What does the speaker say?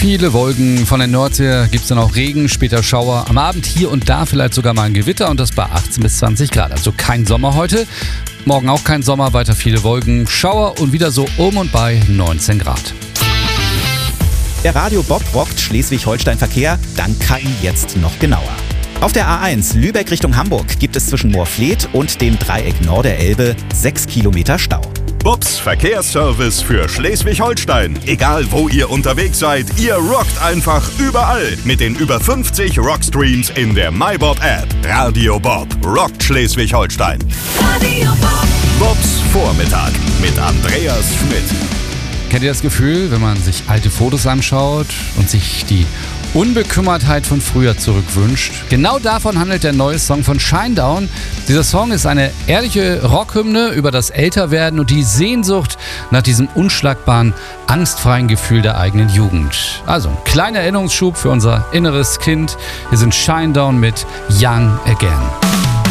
Viele Wolken. Von der Nordsee gibt es dann auch Regen, später Schauer. Am Abend hier und da vielleicht sogar mal ein Gewitter und das bei 18 bis 20 Grad. Also kein Sommer heute. Morgen auch kein Sommer, weiter viele Wolken, Schauer und wieder so um und bei 19 Grad. Der Radio Bob rockt Schleswig-Holstein Verkehr, dank KI jetzt noch genauer. Auf der A1 Lübeck Richtung Hamburg gibt es zwischen Moorfleet und dem Dreieck Norderelbe 6 Kilometer Stau. Bobs Verkehrsservice für Schleswig-Holstein. Egal wo ihr unterwegs seid, ihr rockt einfach überall mit den über 50 Rockstreams in der MyBob-App. Radio Bob rockt Schleswig-Holstein. Radio Bob. Bobs Vormittag mit Andreas Schmidt. Kennt ihr das Gefühl, wenn man sich alte Fotos anschaut und sich die Unbekümmertheit von früher zurückwünscht? Genau davon handelt der neue Song von Shinedown. Dieser Song ist eine ehrliche Rockhymne über das Älterwerden und die Sehnsucht nach diesem unschlagbaren, angstfreien Gefühl der eigenen Jugend. Also ein kleiner Erinnerungsschub für unser inneres Kind. Wir sind Shinedown mit Young Again.